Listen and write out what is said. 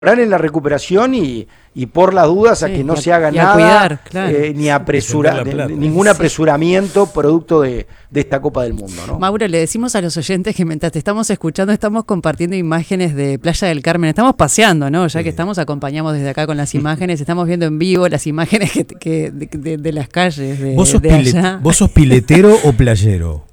en la recuperación y por las dudas a que no se haga nada, cuidar, claro. Ni ningún apresuramiento producto de esta Copa del Mundo, ¿no? Mauro, le decimos a los oyentes que mientras te estamos escuchando estamos compartiendo imágenes de Playa del Carmen, estamos paseando, ¿no? Ya que estamos, acompañamos desde acá con las imágenes, estamos viendo en vivo las imágenes de las calles de ¿Vos sos allá. ¿Vos sos piletero o playero?